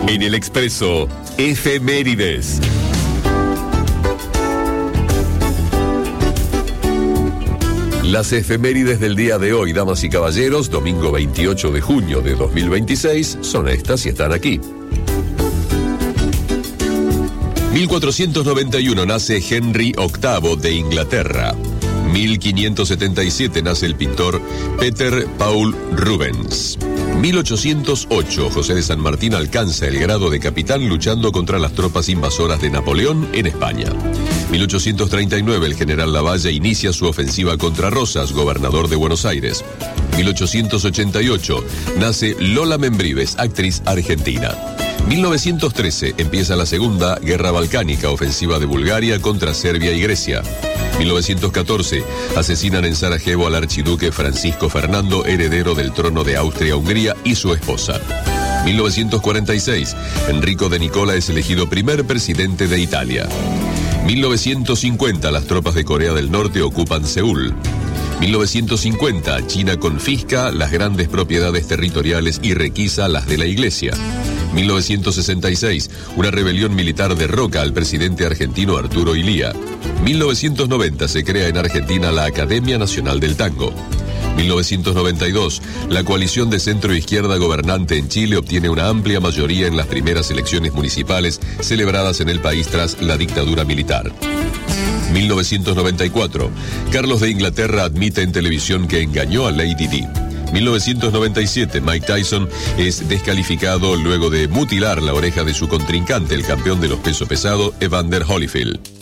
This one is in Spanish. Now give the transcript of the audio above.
En el Expreso, efemérides. Las efemérides del día de hoy, damas y caballeros, domingo 28 de junio de 2026, son estas y están aquí. 1491 nace Henry VIII de Inglaterra. 1577 nace el pintor Peter Paul Rubens. 1808 José de San Martín alcanza el grado de capitán luchando contra las tropas invasoras de Napoleón en España. 1839 el general Lavalle inicia su ofensiva contra Rosas, gobernador de Buenos Aires. 1888 nace Lola Membrives, actriz argentina. 1913 empieza la Segunda Guerra Balcánica, ofensiva de Bulgaria contra Serbia y Grecia. 1914 asesinan en Sarajevo al archiduque Francisco Fernando, heredero del trono de Austria-Hungría, y su esposa. 1946 Enrico de Nicola es elegido primer presidente de Italia. 1950 las tropas de Corea del Norte ocupan Seúl. 1950 China confisca las grandes propiedades territoriales y requisa las de la Iglesia. 1966 una rebelión militar derroca al presidente argentino Arturo Illia. 1990 se crea en Argentina la Academia Nacional del Tango. 1992 la coalición de centro-izquierda gobernante en Chile obtiene una amplia mayoría en las primeras elecciones municipales celebradas en el país tras la dictadura militar. 1994 Carlos de Inglaterra admite en televisión que engañó a Lady Di. 1997 Mike Tyson es descalificado luego de mutilar la oreja de su contrincante, el campeón de los pesos pesados, Evander Holyfield.